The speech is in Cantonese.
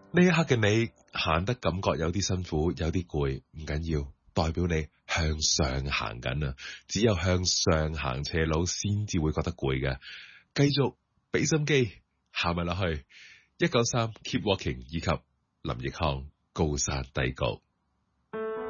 呢一刻嘅你行得感覺有啲辛苦，有啲攰，唔緊要，代表你向上行緊啊！只有向上行斜路，先至會覺得攰嘅。繼續俾心機，行埋落去。193 Keep Walking 以及林奕匡高山低谷。